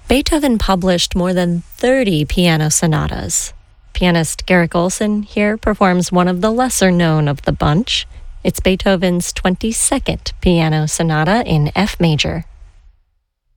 Beethoven published more than 30 piano sonatas. Pianist Garrick Olson here performs one of the lesser known of the bunch. It's Beethoven's 22nd piano sonata in F major.